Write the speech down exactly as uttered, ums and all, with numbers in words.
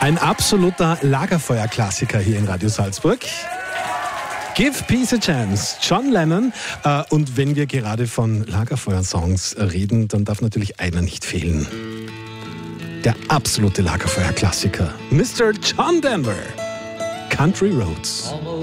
Ein absoluter Lagerfeuer-Klassiker hier in Radio Salzburg. Give Peace a Chance, John Lennon. Und wenn wir gerade von Lagerfeuer-Songs reden, dann darf natürlich einer nicht fehlen. Der absolute Lagerfeuer-Klassiker, Mister John Denver, Country Roads.